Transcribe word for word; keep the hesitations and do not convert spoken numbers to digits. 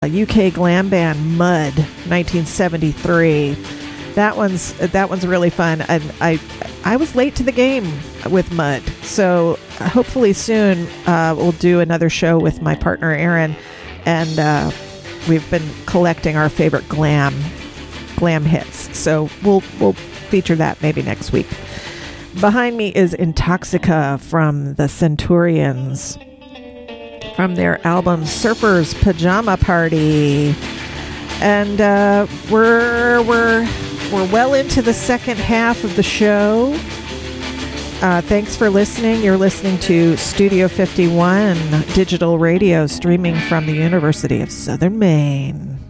U K glam band Mud, nineteen seventy-three. That one's that one's really fun, and I I was late to the game with Mud, so hopefully soon uh, we'll do another show with my partner Aaron, and uh, we've been collecting our favorite glam glam hits, so we'll we'll feature that maybe next week. Behind me is Intoxica from the Centurions, from their album Surfer's Pajama Party, and uh, we're we're we're well into the second half of the show. Uh, thanks for listening. You're listening to Studio fifty-one Digital Radio, streaming from the University of Southern Maine.